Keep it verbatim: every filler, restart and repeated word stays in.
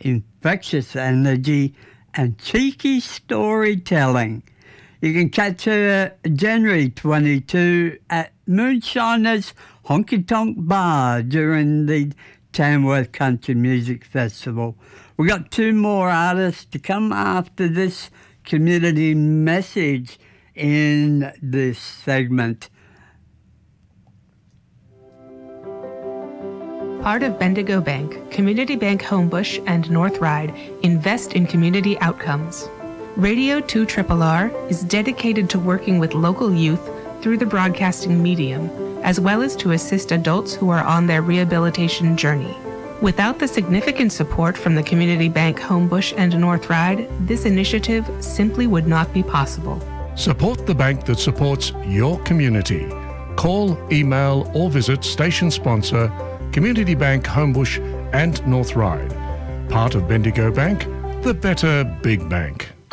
infectious energy and cheeky storytelling. You can catch her January twenty-second at Moonshiners Honky Tonk Bar during the Tamworth Country Music Festival. We got two more artists to come after this community message in this segment. Part of Bendigo Bank, Community Bank Homebush and North Ryde invest in community outcomes. Radio two R R R is dedicated to working with local youth through the broadcasting medium, as well as to assist adults who are on their rehabilitation journey. Without the significant support from the Community Bank Homebush and North Ryde, this initiative simply would not be possible. Support the bank that supports your community. Call, email or visit station sponsor Community Bank Homebush and North Ryde. Part of Bendigo Bank, the better big bank.